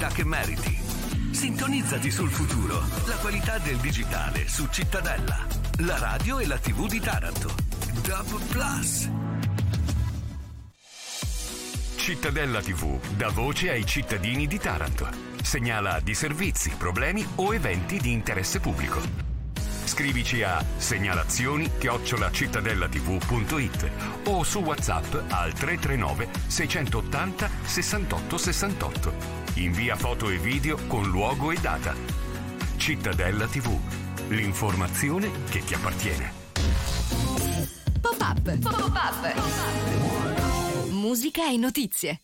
qualità che meriti. Sintonizzati sul futuro, la qualità del digitale su Cittadella, la radio e la TV di Taranto. DAB+. Cittadella TV dà voce ai cittadini di Taranto. Segnala disservizi, problemi o eventi di interesse pubblico. Scrivici a segnalazioni@cittadellatv.it o su WhatsApp al 339 680 68 68. Invia foto e video con luogo e data. Cittadella TV, l'informazione che ti appartiene. Pop-up. Musica e notizie.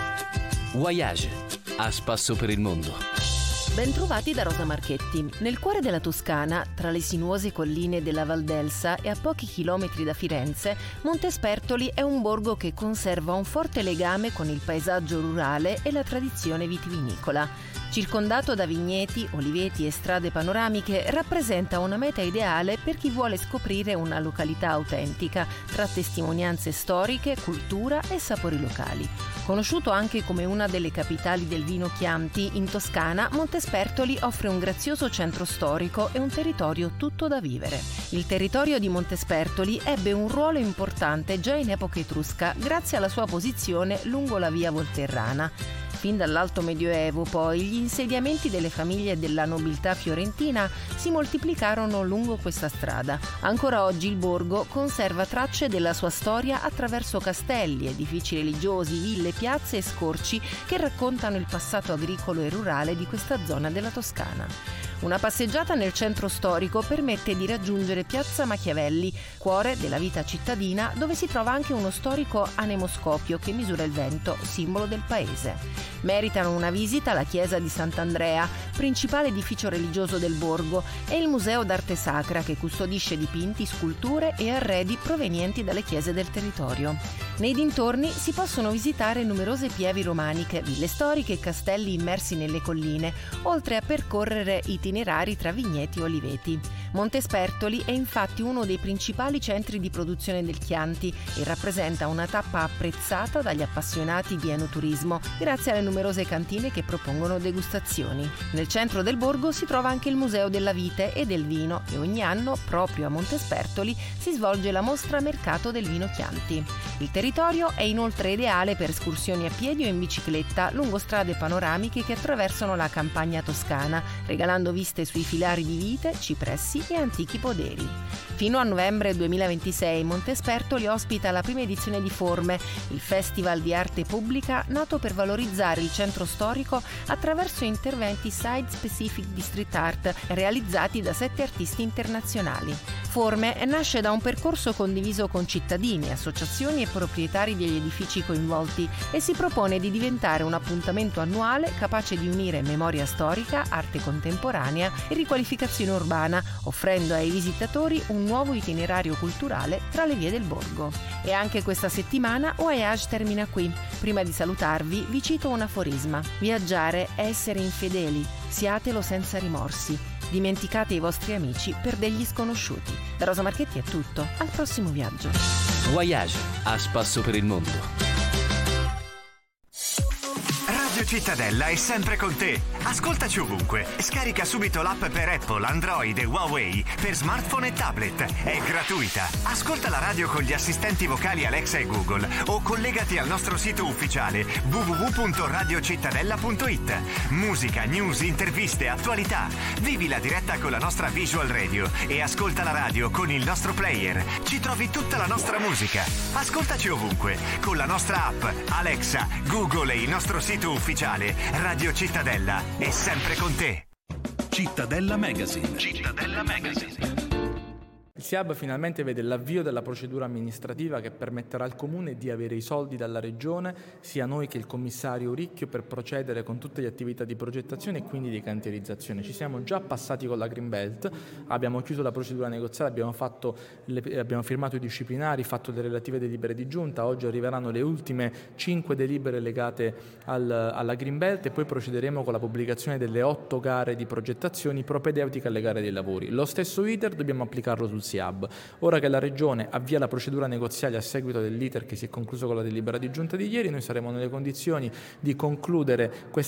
Voyage, a spasso per il mondo. Bentrovati da Rosa Marchetti. Nel cuore della Toscana, tra le sinuose colline della Val d'Elsa e a pochi chilometri da Firenze, Montespertoli è un borgo che conserva un forte legame con il paesaggio rurale e la tradizione vitivinicola. Circondato da vigneti, oliveti e strade panoramiche, rappresenta una meta ideale per chi vuole scoprire una località autentica, tra testimonianze storiche, cultura e sapori locali. Conosciuto anche come una delle capitali del vino Chianti, in Toscana, Montespertoli offre un grazioso centro storico e un territorio tutto da vivere. Il territorio di Montespertoli ebbe un ruolo importante già in epoca etrusca, grazie alla sua posizione lungo la via Volterrana. Fin dall'Alto Medioevo, poi, gli insediamenti delle famiglie della nobiltà fiorentina si moltiplicarono lungo questa strada. Ancora oggi il borgo conserva tracce della sua storia attraverso castelli, edifici religiosi, ville, piazze e scorci che raccontano il passato agricolo e rurale di questa zona della Toscana. Una passeggiata nel centro storico permette di raggiungere Piazza Machiavelli, cuore della vita cittadina, dove si trova anche uno storico anemoscopio che misura il vento, simbolo del paese. Meritano una visita la chiesa di Sant'Andrea, principale edificio religioso del borgo, e il Museo d'Arte Sacra che custodisce dipinti, sculture e arredi provenienti dalle chiese del territorio. Nei dintorni si possono visitare numerose pievi romaniche, ville storiche e castelli immersi nelle colline, oltre a percorrere itinerari tra vigneti e oliveti. Montespertoli è infatti uno dei principali centri di produzione del Chianti e rappresenta una tappa apprezzata dagli appassionati di enoturismo, grazie alle numerose cantine che propongono degustazioni. Nel centro del borgo si trova anche il Museo della Vite e del Vino e ogni anno, proprio a Montespertoli, si svolge la mostra Mercato del Vino Chianti. Il territorio è inoltre ideale per escursioni a piedi o in bicicletta lungo strade panoramiche che attraversano la campagna toscana, regalando viste sui filari di vite, cipressi e antichi poderi. Fino a novembre 2026 Montespertoli ospita la prima edizione di Forme, il festival di arte pubblica nato per valorizzare il centro storico attraverso interventi site-specific di street art realizzati da 7 artisti internazionali. Forme nasce da un percorso condiviso con cittadini, associazioni e proprietari degli edifici coinvolti e si propone di diventare un appuntamento annuale capace di unire memoria storica, arte contemporanea e riqualificazione urbana, offrendo ai visitatori un nuovo itinerario culturale tra le vie del borgo. E anche questa settimana Voyage termina qui. Prima di salutarvi vi cito un aforisma: viaggiare è essere infedeli, siatelo senza rimorsi. Dimenticate i vostri amici per degli sconosciuti. Da Rosa Marchetti è tutto, al prossimo viaggio. Voyage, a spasso per il mondo. Radio Cittadella è sempre con te. Ascoltaci ovunque. Scarica subito l'app per Apple, Android e Huawei per smartphone e tablet. È gratuita. Ascolta la radio con gli assistenti vocali Alexa e Google o collegati al nostro sito ufficiale www.radiocittadella.it. Musica, news, interviste, attualità. Vivi la diretta con la nostra visual radio e ascolta la radio con il nostro player. Ci trovi tutta la nostra musica. Ascoltaci ovunque con la nostra app Alexa, Google e il nostro sito ufficiale. Radio Cittadella è sempre con te. Cittadella Magazine. Cittadella Magazine. Il SIAB finalmente vede l'avvio della procedura amministrativa che permetterà al Comune di avere i soldi dalla Regione, sia noi che il commissario Ricchio, per procedere con tutte le attività di progettazione e quindi di cantierizzazione. Ci siamo già passati con la Green Belt, abbiamo chiuso la procedura negoziale, abbiamo firmato i disciplinari, fatto le relative delibere di giunta, oggi arriveranno le ultime 5 delibere legate alla Green Belt e poi procederemo con la pubblicazione delle 8 gare di progettazioni propedeutiche alle gare dei lavori. Lo stesso iter dobbiamo applicarlo sul SIAB. Ora che la Regione avvia la procedura negoziale a seguito dell'iter che si è concluso con la delibera di giunta di ieri, noi saremo nelle condizioni di concludere questa